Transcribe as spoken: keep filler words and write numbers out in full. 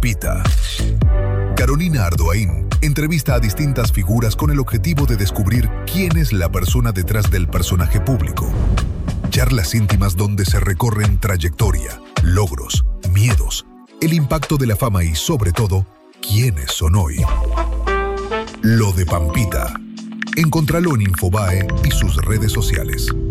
Pampita. Carolina Ardoain entrevista a distintas figuras con el objetivo de descubrir quién es la persona detrás del personaje público. Charlas íntimas donde se recorren trayectoria, logros, miedos, el impacto de la fama y, sobre todo, quiénes son hoy. Lo de Pampita. Encontralo en Infobae y sus redes sociales.